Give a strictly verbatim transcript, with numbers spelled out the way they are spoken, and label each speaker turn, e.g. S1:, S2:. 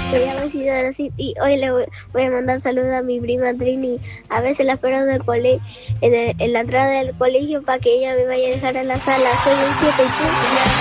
S1: Me llamo Isidora y hoy le voy, voy a mandar saludos a mi prima Trini. A veces la espero en, el cole, en, el- en la entrada del colegio para que ella me vaya a dejar a la sala. Soy un siete y tú.